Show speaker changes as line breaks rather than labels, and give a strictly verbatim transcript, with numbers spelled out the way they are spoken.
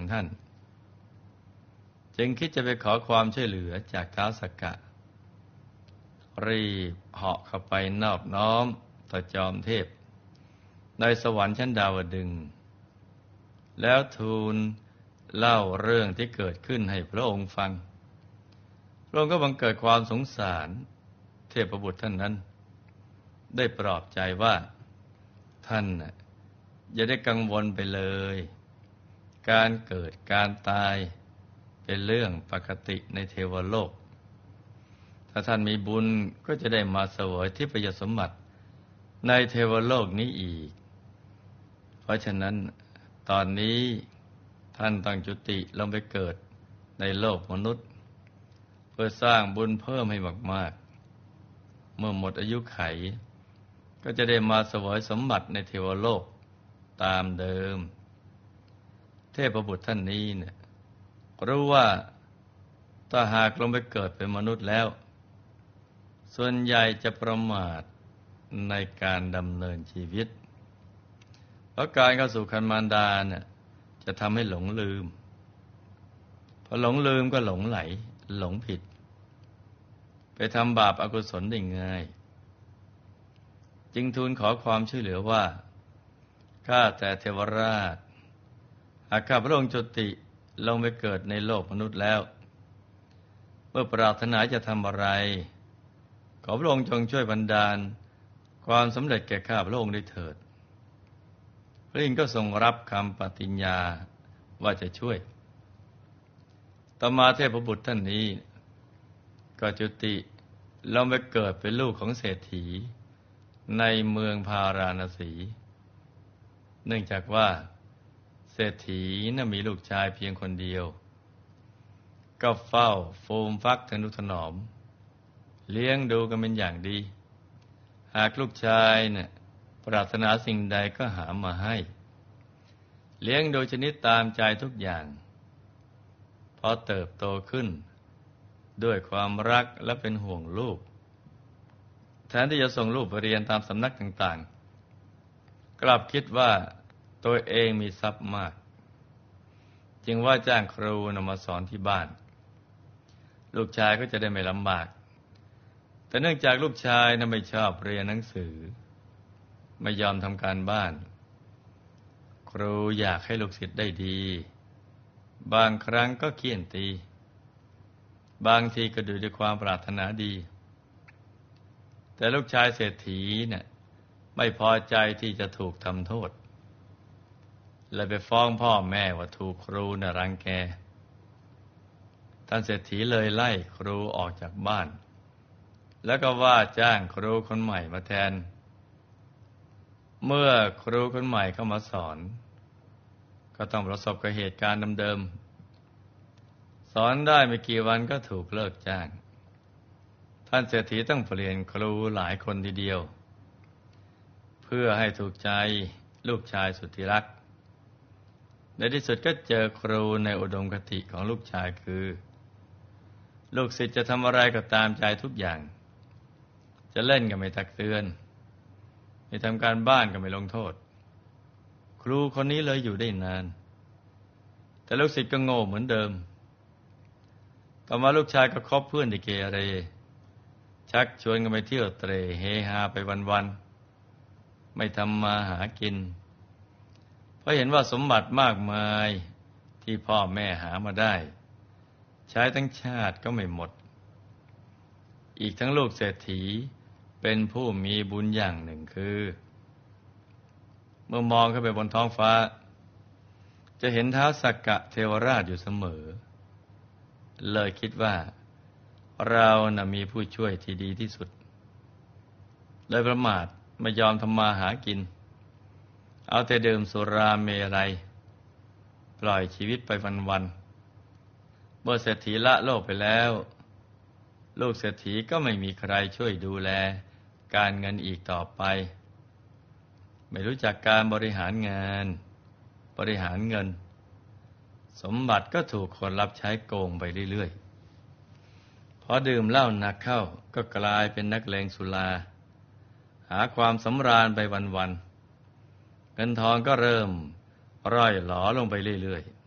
ท่านจึงคิดจะไปขอความช่วยเหลือจากท้าวสักกะรีบเหาะเข้าไปนอบน้อมต่อจอมเทพในสวรรค์ชั้นดาวดึงส์แล้วทูลเล่าเรื่องที่เกิดขึ้นให้พระองค์ฟังพระองค์ก็บังเกิดความสงสารเทพบุตรท่านนั้นได้ปลอบใจว่าท่านน่ะอย่าได้กังวลไปเลยการเกิดการตายเป็นเรื่องปกติในเทวโลกถ้าท่านมีบุญก็จะได้มาเสวยทิพยสมบัติในเทวโลกนี้อีกเพราะฉะนั้นตอนนี้ท่านต้องจุติลงไปเกิดในโลกมนุษย์เพื่อสร้างบุญเพิ่มให้มากๆเมื่อหมดอายุไขก็จะได้มาเสวยสมบัติในเทวโลกตามเดิมเทพบุตรท่านนี้เนี่ยรู้ว่าถ้าหากลงไปเกิดเป็นมนุษย์แล้วส่วนใหญ่จะประมาทในการดำเนินชีวิตเพราะการเข้าสู่คันมารดาเนี่ยจะทำให้หลงลืมพอหลงลืมก็หลงไหลหลงผิดไปทำบาปอกุศลได้ง่ายจึงทูลขอความช่วยเหลือว่าข้าแต่เทวราชหากข้าพระองค์จุติลงไปเกิดในโลกมนุษย์แล้วเมื่อปรารถนาจะทำอะไรขอพระองค์จงช่วยบันดาลความสำเร็จแก่ข้าพระองค์ได้เถิดพระอินทร์ก็ทรงรับคำปฏิญญาว่าจะช่วยต่อมาเทพบุตรท่านนี้ก็จุติลงไปเกิดเป็นลูกของเศรษฐีในเมืองพาราณสีเนื่องจากว่าเศรษฐีน่ะมีลูกชายเพียงคนเดียวก็เฝ้าฟูมฟักทนุถนอมเลี้ยงดูกันเป็นอย่างดีหากลูกชายเนี่ยปรารถนาสิ่งใดก็หามาให้เลี้ยงโดยชนิดตามใจทุกอย่างพอเติบโตขึ้นด้วยความรักและเป็นห่วงลูกแทนที่จะส่งลูกไปเรียนตามสำนักต่างๆกลับคิดว่าตัวเองมีทรัพย์มากจึงว่าจ้างครูนำมาสอนที่บ้านลูกชายก็จะได้ไม่ลำบากแต่เนื่องจากลูกชายนั้นไม่ชอบเรียนหนังสือไม่ยอมทำการบ้านครูอยากให้ลูกศิษย์ได้ดีบางครั้งก็เคี่ยนตีบางทีก็ดูด้วยความปรารถนาดีแต่ลูกชายเศรษฐีเนี่ยไม่พอใจที่จะถูกทำโทษเลยไปฟ้องพ่อแม่ว่าถูกครูน่ะรังแกท่านเศรษฐีเลยไล่ครูออกจากบ้านแล้วก็ว่าจ้างครูคนใหม่มาแทนเมื่อครูคนใหม่เข้ามาสอนก็ต้องประสบกับเหตุการณ์เดิมๆสอนได้ไม่กี่วันก็ถูกเลิกจ้างท่านเศรษฐีต้องเปลี่ยนครูหลายคนทีเดียวเพื่อให้ถูกใจลูกชายสุดที่รักในที่สุดก็เจอครูในอุดมคติของลูกชายคือลูกศิษย์จะทำอะไรก็ตามใจทุกอย่างจะเล่นก็ไม่ตักเตือนไม่ทำการบ้านก็ไม่ลงโทษครูคนนี้เลยอยู่ได้นานแต่ลูกศิษย์ก็โง่เหมือนเดิมต่อมาลูกชายก็คบเพื่อนที่เกเรชักชวนกันไปเที่ยวเตร่เฮฮาไปวันๆไม่ทำมาหากินเพราะเห็นว่าสมบัติมากมายที่พ่อแม่หามาได้ใช้ทั้งชาติก็ไม่หมดอีกทั้งลูกเศรษฐีเป็นผู้มีบุญอย่างหนึ่งคือเมื่อมองขึ้นไปบนท้องฟ้าจะเห็นท้าวสักกะเทวราชอยู่เสมอเลยคิดว่าเราน่ะมีผู้ช่วยที่ดีที่สุดเลยประมาทไม่ยอมทำมาหากินเอาแต่ดื่มสุราเมรัยปล่อยชีวิตไปวันๆเมื่อเศรษฐีละโลกไปแล้วลูกเศรษฐีก็ไม่มีใครช่วยดูแลการเงินอีกต่อไปไม่รู้จักการบริหารงานบริหารเงินสมบัติก็ถูกคนรับใช้โกงไปเรื่อยๆพอดื่มเหล้าหนักเข้าก็กลายเป็นนักเลงสุราหาความสำราญไปวันๆเงินทองก็เริ่มร่อยหรอลงไปเรื่อยๆ